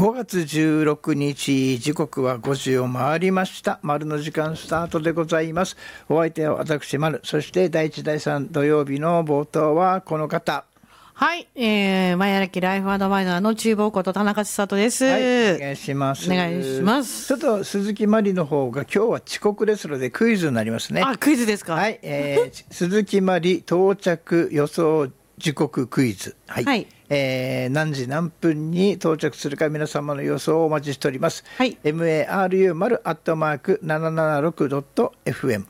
5月16日時刻は5時を回りました。丸の時間スタートでございます。お相手は私丸、そして第1第3土曜日の冒頭はこの方。 はい、前歩きライフアドバイザーの中坊こと田中千里です。 はい、お願いします。 お願いします。 ちょっと鈴木まりの方が今日は遅刻ですのでクイズになりますね。 あ、クイズですか。 はい、鈴木まり到着予想時刻クイズ。はい。はい、何時何分に到着するか皆様の予想をお待ちしております。はい、maru@776.fm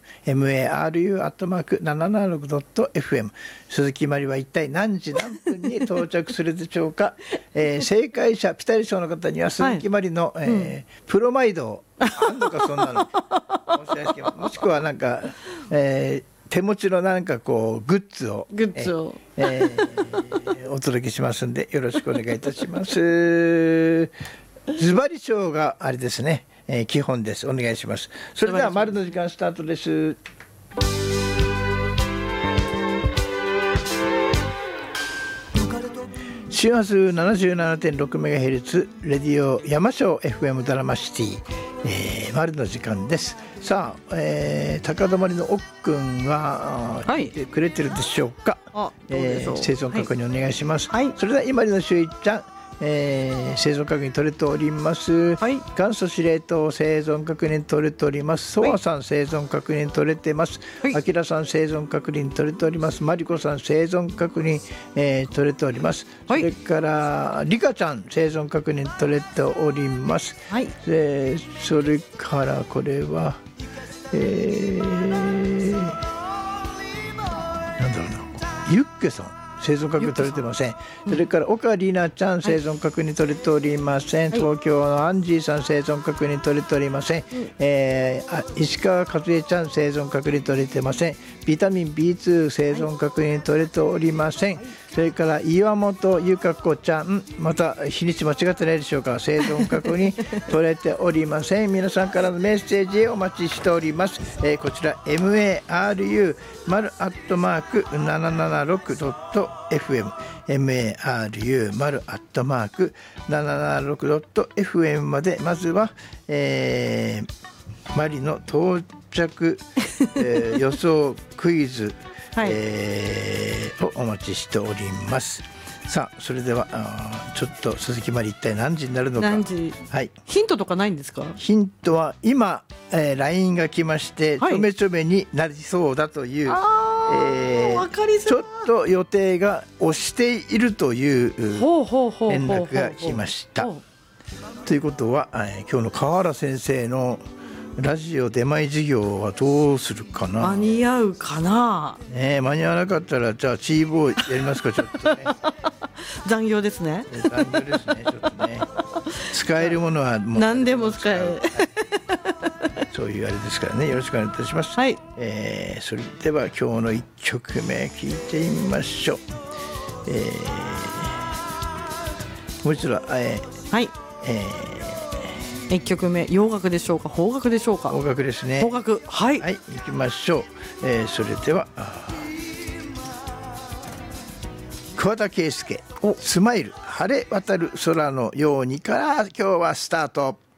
maru@776.fm 鈴木まりは一体何時何分に到着するでしょうか。正解者ピタリ賞の方には鈴木まりの、プロマイドをあんのかそんなのもしくはなんか、手持ちのなんかこうグッズをお届けしますんでよろしくお願いいたします。ズバリ賞があれですね、基本です。お願いします。それでは丸の時間スタートです。周波数 77.6MHz レディオ山椒 FM ドラマシティ、丸の時間です。さあ、高止まりの奥くんは聞いてくれてるでしょうか。生存確認お願いします。はい、それでは今里の周一ちゃん、生存確認取れております。はい、元祖司令塔生存確認取れております。ソワさん生存確認取れてます。あきらさん生存確認取れております。マリコさん生存確認、取れております。それからリカちゃん生存確認取れております。はい、それからこれはなんだろうな、ユッケさん生存確認取れてません。それから岡里奈ちゃん生存確認取れておりません。東京のアンジーさん生存確認取れておりません。石川和恵ちゃん生存確認取れてません。ビタミン B2 生存確認取れておりません。それから岩本由香子ちゃん、また日にち間違ってないでしょうか、生存確認取れておりません。皆さんからのメッセージお待ちしております。こちら maru@776.fm maru@776.fm まで、まずは、マリの到着、予想クイズをお待ちしております。さあ、それではちょっと鈴木まり一体何時になるのか。 何時、はい、ヒントとかないんですか。 ヒントは今、LINE が来まして、ちょめちょめになりそうだという、 わかりづらい、 ちょっと予定が押しているという連絡が来ました。ということは、今日の川原先生のラジオ出前授業はどうするかな。 間に合うかな、 間に合わなかったらじゃあチーボーやりますか。ちょっとね残業ですね。 残業ですね。ちょっとね使えるものはもう何でも使えるそういうあれですからね。よろしくお願いいたします。はい、それでは今日の1曲目聴いてみましょう。もう一度はい、 1曲目洋楽でしょうか、邦楽でしょうか。 邦楽ですね。 邦楽、はい、 はい、行きましょう。それでは桑田佳祐スマイル晴れ渡る空のようにから今日はスタート。